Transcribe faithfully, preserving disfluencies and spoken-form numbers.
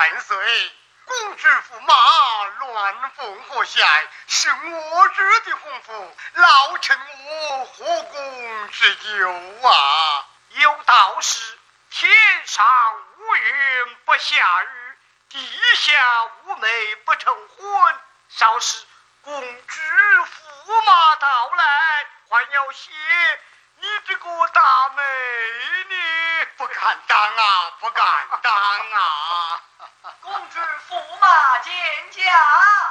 万岁！公主驸马乱凤和谐，是我日的洪福，老臣我何功之有啊？ 有道是天上乌云不下雨，地下乌梅不成婚。稍时公主驸马到来，还要谢你这个大美女。 不敢当啊，不敢当啊！ 公主驸马见驾。